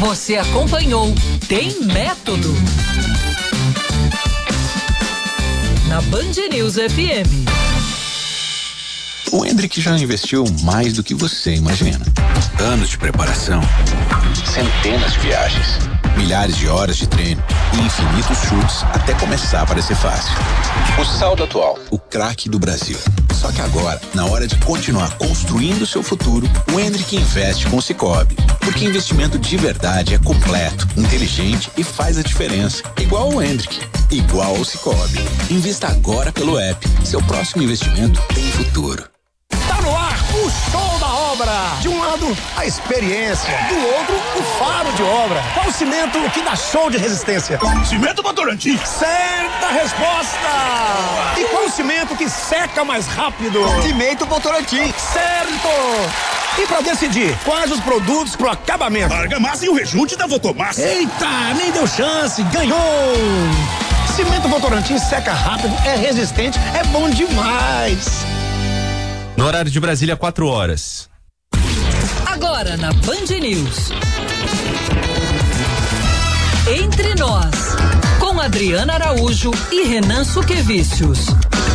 Você acompanhou Tem Método na Band News FM. O Hendrick já investiu mais do que você imagina. Anos de preparação, centenas de viagens, milhares de horas de treino e infinitos chutes até começar a parecer fácil. O saldo atual, o craque do Brasil. Só que agora, na hora de continuar construindo o seu futuro, o Hendrick investe com o Sicoob. Porque investimento de verdade é completo, inteligente e faz a diferença. Igual o Hendrick, igual ao Sicoob. Invista agora pelo app. Seu próximo investimento tem futuro. Tá no ar o show da obra. De um lado, a experiência. Do outro, o faro de obra. Qual o cimento que dá show de resistência? Cimento Votorantim. Certa resposta. E qual o cimento que seca mais rápido? Cimento Votorantim. Certo. E pra decidir quais os produtos pro acabamento? Argamassa e o rejunte da Votomassa. Eita, nem deu chance, ganhou. Cimento Votorantim seca rápido, é resistente, é bom demais. No horário de Brasília, 4 horas. Agora na Band News. Entre Nós, com Adriana Araújo e Renan Suquevicius.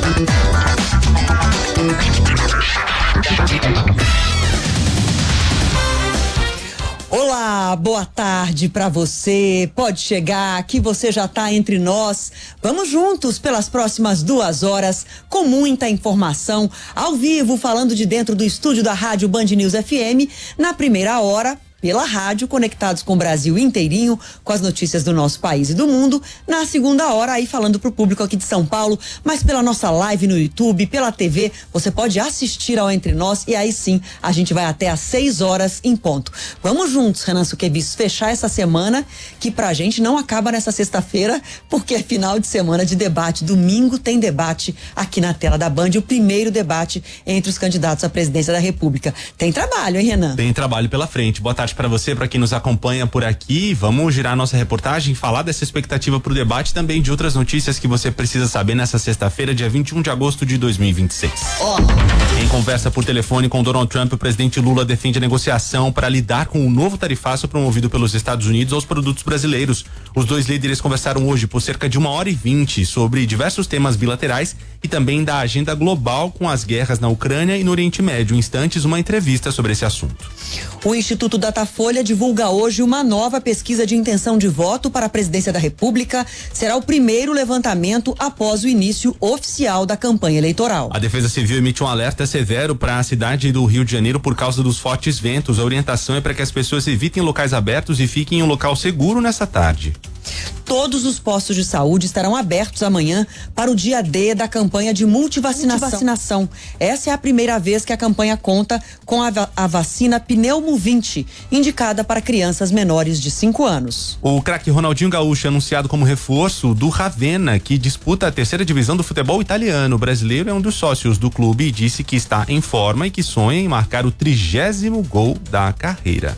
Olá, boa tarde pra você. Pode chegar, que você já tá entre nós. Vamos juntos pelas próximas 2 horas com muita informação, ao vivo, falando de dentro do estúdio da Rádio Band News FM. Na primeira hora, pela rádio, conectados com o Brasil inteirinho, com as notícias do nosso país e do mundo. Na segunda hora, aí falando pro público aqui de São Paulo, mas pela nossa live no YouTube, pela TV, você pode assistir ao Entre Nós e aí sim, a gente vai até às 6 horas em ponto. Vamos juntos, Renan Suquevicius, fechar essa semana, que pra gente não acaba nessa sexta-feira, porque é final de semana de debate. Domingo tem debate aqui na tela da Band, o primeiro debate entre os candidatos à presidência da República. Tem trabalho, hein, Renan? Tem trabalho pela frente. Boa tarde para você, para quem nos acompanha por aqui. Vamos girar nossa reportagem, falar dessa expectativa para o debate, também de outras notícias que você precisa saber nessa sexta-feira, dia 21 de agosto de 2026. Em conversa por telefone com Donald Trump, o presidente Lula defende a negociação para lidar com o novo tarifaço promovido pelos Estados Unidos aos produtos brasileiros. Os dois líderes conversaram hoje por cerca de 1h20 sobre diversos temas bilaterais e também da agenda global com as guerras na Ucrânia e no Oriente Médio. Em instantes, uma entrevista sobre esse assunto. O Instituto Datafolha divulga hoje uma nova pesquisa de intenção de voto para a presidência da República. Será o primeiro levantamento após o início oficial da campanha eleitoral. A Defesa Civil emite um alerta severo para a cidade do Rio de Janeiro por causa dos fortes ventos. A orientação é para que as pessoas evitem locais abertos e fiquem em um local seguro nessa tarde. Todos os postos de saúde estarão abertos amanhã para o dia D da campanha de multivacinação. Essa é a primeira vez que a campanha conta com a vacina Pneumo 20, indicada para crianças menores de 5 anos. O craque Ronaldinho Gaúcho é anunciado como reforço do Ravenna, que disputa a 3ª divisão do futebol italiano. O brasileiro é um dos sócios do clube e disse que está em forma e que sonha em marcar o 30º gol da carreira.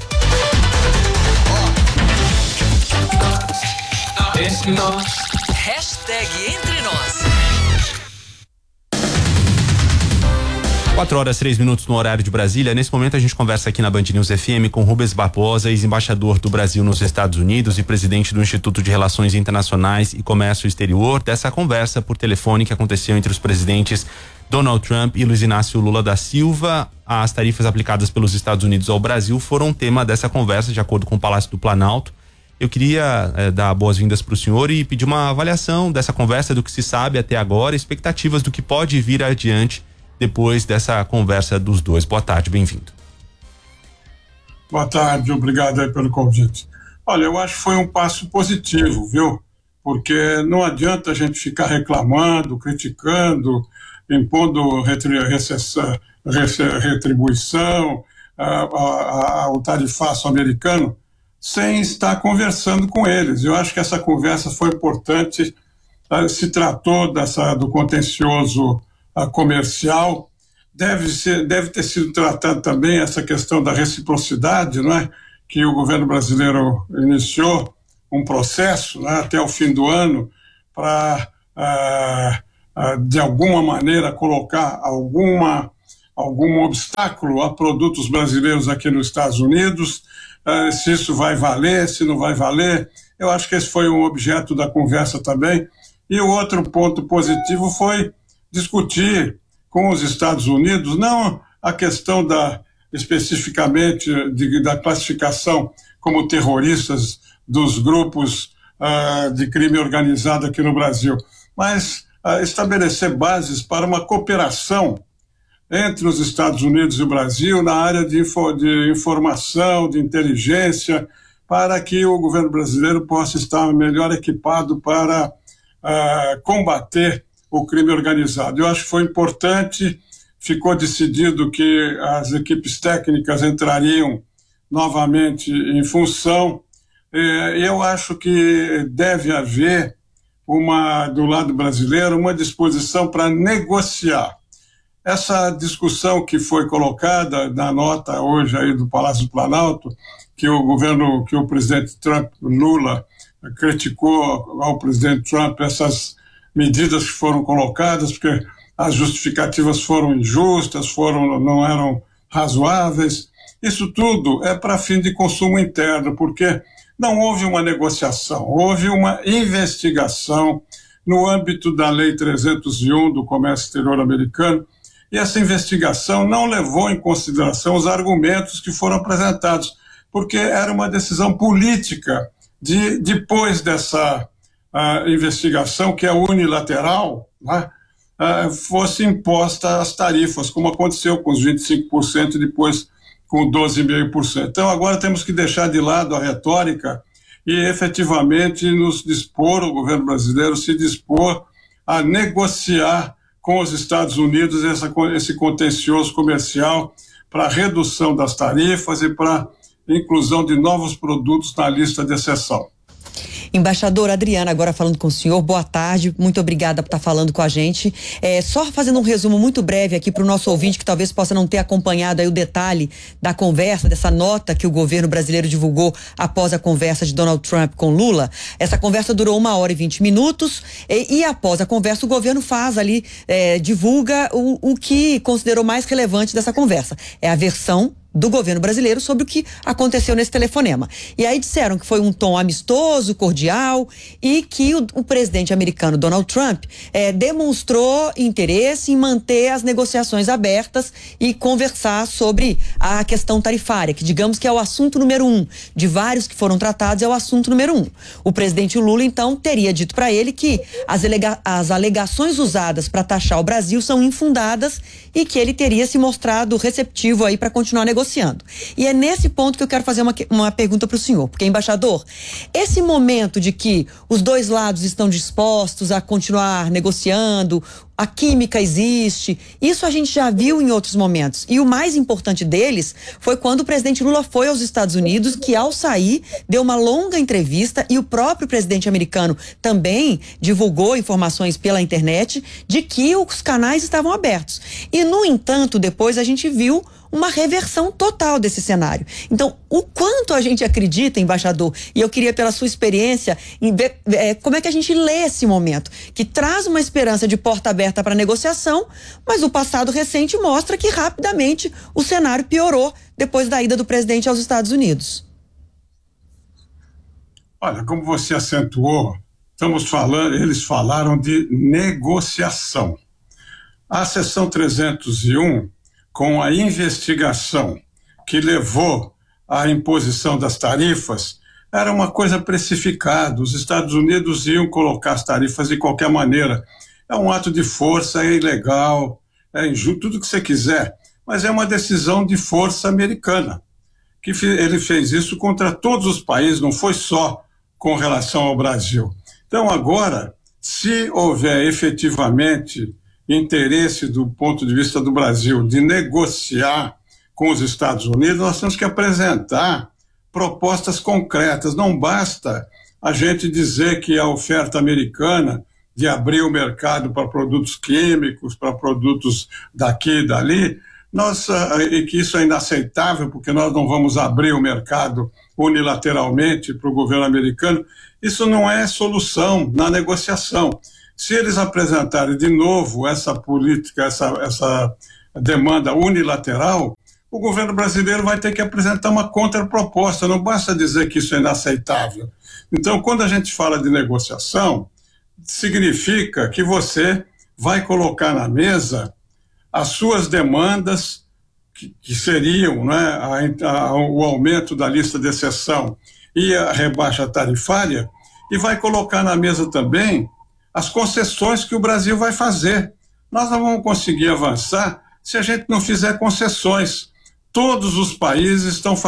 Hashtag Entre Nós. 4h03 no horário de Brasília. Nesse momento a gente conversa aqui na Band News FM com Rubens Barbosa, ex-embaixador do Brasil nos Estados Unidos e presidente do Instituto de Relações Internacionais e Comércio Exterior. Dessa conversa por telefone que aconteceu entre os presidentes Donald Trump e Luiz Inácio Lula da Silva. As tarifas aplicadas pelos Estados Unidos ao Brasil foram tema dessa conversa, de acordo com o Palácio do Planalto. Eu queria dar boas-vindas para o senhor e pedir uma avaliação dessa conversa, do que se sabe até agora, expectativas do que pode vir adiante depois dessa conversa dos dois. Boa tarde, bem-vindo. Boa tarde, obrigado aí pelo convite. Olha, eu acho que foi um passo positivo, viu? Porque não adianta a gente ficar reclamando, criticando, impondo retribuição ao tarifaço americano, sem estar conversando com eles. Eu acho que essa conversa foi importante. Se tratou do contencioso comercial, deve ter sido tratado também essa questão da reciprocidade, não é? Que o governo brasileiro iniciou um processo, né, até o fim do ano para de alguma maneira colocar algum obstáculo a produtos brasileiros aqui nos Estados Unidos. se isso vai valer, se não vai valer. Eu acho que esse foi um objeto da conversa também. E o outro ponto positivo foi discutir com os Estados Unidos, não a questão especificamente da classificação como terroristas dos grupos de crime organizado aqui no Brasil, mas estabelecer bases para uma cooperação entre os Estados Unidos e o Brasil na área de informação, de inteligência, para que o governo brasileiro possa estar melhor equipado para combater o crime organizado. Eu acho que foi importante, ficou decidido que as equipes técnicas entrariam novamente em função. Eu acho que deve haver do lado brasileiro, uma disposição para negociar. Essa discussão que foi colocada na nota hoje aí do Palácio do Planalto, que o presidente Trump, Lula, criticou ao presidente Trump essas medidas que foram colocadas, porque as justificativas foram injustas, não eram razoáveis. Isso tudo é para fim de consumo interno, porque não houve uma negociação, houve uma investigação no âmbito da Lei 301 do Comércio Exterior Americano, e essa investigação não levou em consideração os argumentos que foram apresentados, porque era uma decisão política depois dessa investigação, que é unilateral, né, fosse imposta as tarifas, como aconteceu com os 25% e depois com 12,5%. Então agora temos que deixar de lado a retórica e efetivamente nos dispor, o governo brasileiro se dispor a negociar com os Estados Unidos esse contencioso comercial para redução das tarifas e para inclusão de novos produtos na lista de exceção. Embaixador Adriana, agora falando com o senhor, boa tarde, muito obrigada por estar falando com a gente. Só fazendo um resumo muito breve aqui para o nosso ouvinte que talvez possa não ter acompanhado aí o detalhe da conversa, dessa nota que o governo brasileiro divulgou após a conversa de Donald Trump com Lula. Essa conversa durou 1h20 e após a conversa o governo faz ali, divulga o que considerou mais relevante dessa conversa. É a versão do governo brasileiro sobre o que aconteceu nesse telefonema. E aí disseram que foi um tom amistoso, cordial, e que o presidente americano Donald Trump demonstrou interesse em manter as negociações abertas e conversar sobre a questão tarifária, que digamos que é o assunto número 1, de vários que foram tratados, é o assunto número 1. O presidente Lula, então, teria dito para ele que as alegações usadas para taxar o Brasil são infundadas e que ele teria se mostrado receptivo aí para continuar negociando. E é nesse ponto que eu quero fazer uma pergunta para o senhor, porque, embaixador, esse momento de que os dois lados estão dispostos a continuar negociando, a química existe, isso a gente já viu em outros momentos. E o mais importante deles foi quando o presidente Lula foi aos Estados Unidos, que ao sair deu uma longa entrevista e o próprio presidente americano também divulgou informações pela internet de que os canais estavam abertos. E, no entanto, depois a gente viu uma reversão total desse cenário. Então, o quanto a gente acredita, embaixador, e eu queria, pela sua experiência, como é que a gente lê esse momento, que traz uma esperança de porta aberta para negociação, mas o passado recente mostra que rapidamente o cenário piorou depois da ida do presidente aos Estados Unidos. Olha, como você acentuou, eles falaram de negociação. A seção 301, com a investigação que levou à imposição das tarifas, era uma coisa precificada. Os Estados Unidos iam colocar as tarifas de qualquer maneira. É um ato de força, é ilegal, é injusto, tudo que você quiser, mas é uma decisão de força americana, que ele fez isso contra todos os países, não foi só com relação ao Brasil. Então agora, se houver efetivamente interesse do ponto de vista do Brasil de negociar com os Estados Unidos, nós temos que apresentar propostas concretas. Não basta a gente dizer que a oferta americana de abrir o mercado para produtos químicos, para produtos daqui e dali, e que isso é inaceitável, porque nós não vamos abrir o mercado unilateralmente para o governo americano. Isso não é solução na negociação. Se eles apresentarem de novo essa política, essa demanda unilateral, o governo brasileiro vai ter que apresentar uma contraproposta, não basta dizer que isso é inaceitável. Então, quando a gente fala de negociação, significa que você vai colocar na mesa as suas demandas, que seriam, né, o aumento da lista de exceção e a rebaixa tarifária, e vai colocar na mesa também as concessões que o Brasil vai fazer. Nós não vamos conseguir avançar se a gente não fizer concessões. Todos os países estão